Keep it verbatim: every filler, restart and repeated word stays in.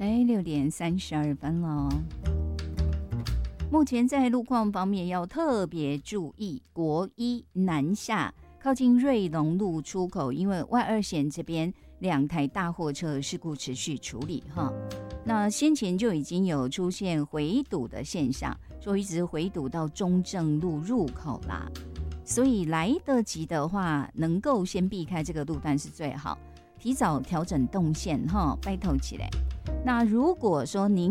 哎，六点三十二分了。目前在路况方面要特别注意，国一南下靠近瑞隆路出口，因为外二线这边两台大货车事故持续处理哈。那先前就已经有出现回堵的现象，说一直回堵到中正路入口啦。所以来得及的话，能够先避开这个路段是最好，提早调整动线哈，拜托起来。那如果说您